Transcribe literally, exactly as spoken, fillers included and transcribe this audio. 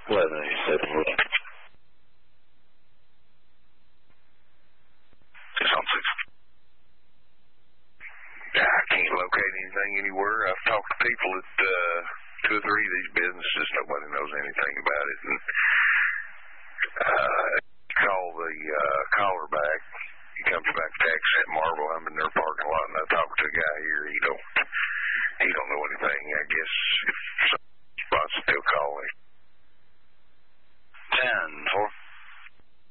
eleven eighty-seven. six on six. Yeah, I can't locate anything anywhere. I've talked to people at uh, two or three of these businesses. Nobody knows anything about it. And uh, call the uh, caller back. He comes back to Accent Marble. I'm in their parking lot, and I talked to a guy here. He don't, he don't know anything. I guess